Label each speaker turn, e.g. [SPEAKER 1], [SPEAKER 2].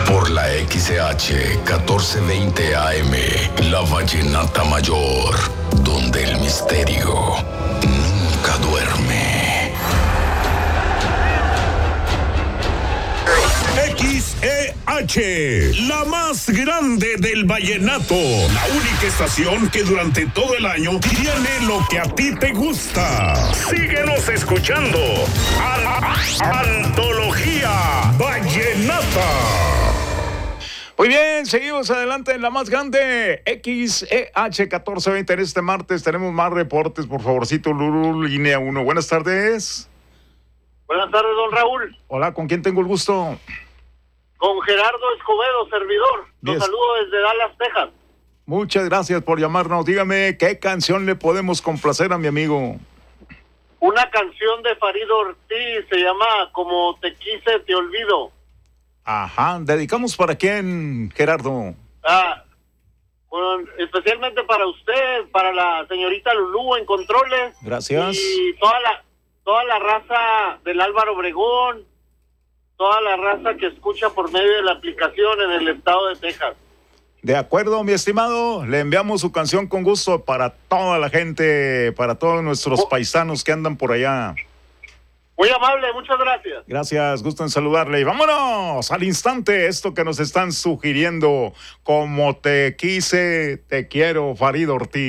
[SPEAKER 1] Por la XH 1420 AM, La Vallenata Mayor, donde el misterio nunca duerme.
[SPEAKER 2] XEH, la más grande del vallenato, la única estación que durante todo el año tiene lo que a ti te gusta. Síguenos escuchando. Antología Vallenata.
[SPEAKER 3] Muy bien, seguimos adelante en la más grande, XEH 1420. En este martes tenemos más reportes, por favorcito, Lulu, línea 1. Buenas tardes.
[SPEAKER 4] Buenas tardes, don Raúl.
[SPEAKER 3] Hola, ¿con quién tengo el gusto?
[SPEAKER 4] Con Gerardo Escobedo, servidor. Los saludo desde Dallas, Texas.
[SPEAKER 3] Muchas gracias por llamarnos. Dígame, ¿qué canción le podemos complacer a mi amigo?
[SPEAKER 4] Una canción de Farid Ortiz, se llama Como te quise, te olvido.
[SPEAKER 3] Ajá, ¿dedicamos para quién, Gerardo?
[SPEAKER 4] Bueno, especialmente para usted, para la señorita Lulú en controles.
[SPEAKER 3] Gracias.
[SPEAKER 4] Y toda la raza del Álvaro Obregón, toda la raza que escucha por medio de la aplicación en el estado de Texas.
[SPEAKER 3] De acuerdo, mi estimado, le enviamos su canción con gusto para toda la gente, para todos nuestros paisanos que andan por allá.
[SPEAKER 4] Muy amable, muchas gracias.
[SPEAKER 3] Gracias, gusto en saludarle. Y vámonos al instante, esto que nos están sugiriendo, como te quise, te quiero, Farid Ortiz.